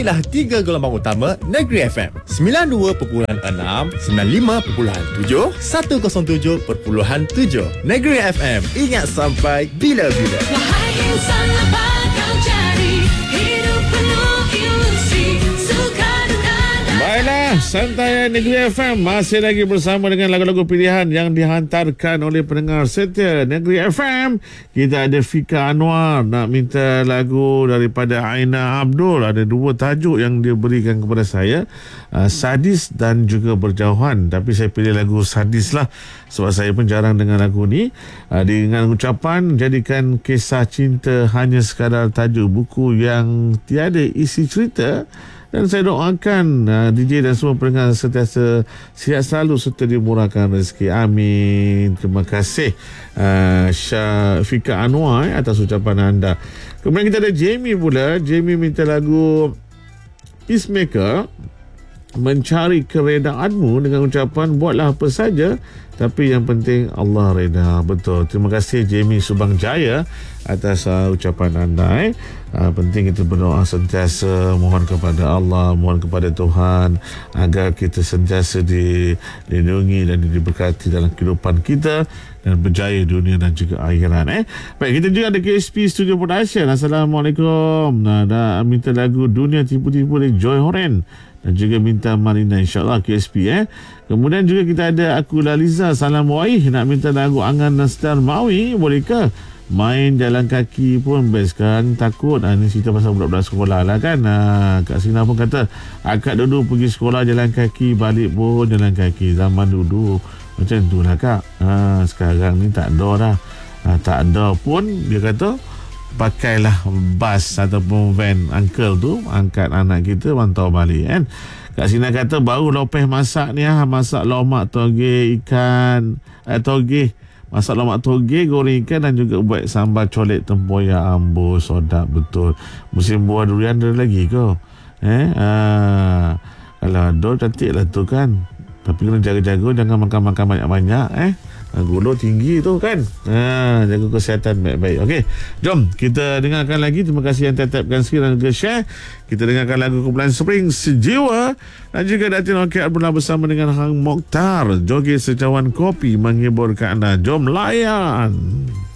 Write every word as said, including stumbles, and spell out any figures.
inilah tiga gelombang utama Negeri F M. sembilan puluh dua perpuluhan enam, sembilan puluh lima perpuluhan tujuh, seratus tujuh perpuluhan tujuh. Negeri F M. Ingat sampai bila-bila. Wahai insan, apa kau cari? Hidup penuh ilusi, suka duka dan... Baiklah, Santai Negeri F M masih lagi bersama dengan lagu-lagu pilihan yang dihantarkan oleh pendengar setia Negeri F M. Kita ada Fika Anwar nak minta lagu daripada Aina Abdul. Ada dua tajuk yang dia berikan kepada saya, uh, Sadis dan juga Berjauhan. Tapi saya pilih lagu Sadis lah, sebab saya pun jarang dengar lagu ni. uh, Dengan ucapan jadikan kisah cinta hanya sekadar tajuk buku yang tiada isi cerita. Dan saya doakan uh, D J dan semua pendengar sentiasa sihat selalu serta dimurahkan rezeki. Amin. Terima kasih uh, Syafiqah Anwar eh, atas ucapan anda. Kemudian kita ada Jamie pula. Jamie minta lagu Peacemaker, Mencari Keredaanmu, dengan ucapan buatlah apa saja tapi yang penting Allah reda. Betul. Terima kasih Jamie Subang Jaya atas uh, ucapan anda. Eh. Uh, penting kita berdoa sentiasa, mohon kepada Allah, mohon kepada Tuhan agar kita sentiasa dilindungi dan diberkati dalam kehidupan kita dan berjaya dunia dan juga akhirat. Eh. Baik, kita juga ada K S P Studio Production. Assalamualaikum. Nah, dah minta lagu Dunia Tipu-Tipu dari Joy Horen dan juga minta Marina, insyaAllah K S P. Eh. Kemudian juga kita ada Aku Laliza Salam Waih nak minta lagu Angan Nastar Mawi. Bolehkah? Main jalan kaki pun best kan. Takut ha, ni cerita pasal budak-budak sekolah lah kan. ha, Kak Sina pun kata akak dulu pergi sekolah jalan kaki, balik pun jalan kaki. Zaman dulu macam tu lah kak. ha, Sekarang ni tak ada dah. ha, Tak ada pun dia kata pakailah bas ataupun van uncle tu angkat anak kita pantau balik kan. Kak Sina kata baru lopeh masak ni ha, masak lomak toge ikan eh, toge masak lomak toge, goreng ikan dan juga buat sambal colet tempoyak. Ambos, sedap betul. Musim buah durian ada lagi ke? Eh, ah, kalau ada cantik lah tu kan. Tapi kena jaga-jaga, jangan makan-makan banyak-banyak eh. Gula tinggi tu kan. Ha, jaga kesihatan baik-baik. Okey, jom kita dengarkan lagi. Terima kasih yang tetapkan skrin dan juga share. Kita dengarkan lagu kumpulan Spring Sejiwa dan juga Datin Okey bersama bersama dengan Hang Mokhtar. Joget secawan kopi menghiburkan anda. Jom layan.